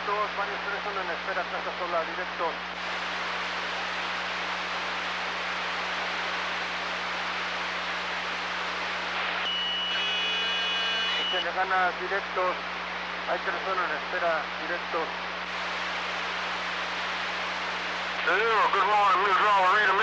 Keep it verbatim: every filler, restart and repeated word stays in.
directos, varios teléfonos en espera, Plaza Sola, directos. Tiene ganas, directos. Hay teléfonos en espera, directos. Yeah, good morning, Miss Laura, read a